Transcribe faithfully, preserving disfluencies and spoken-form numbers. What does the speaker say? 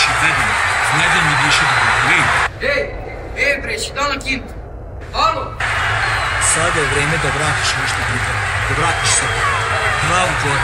i vedem, znajde mi diše da pokrijem. Ej, ej bre, si dal na kintu? Alo? Sada je vreme da vratiš nešto pritom, da vratiš se. Glavu gore.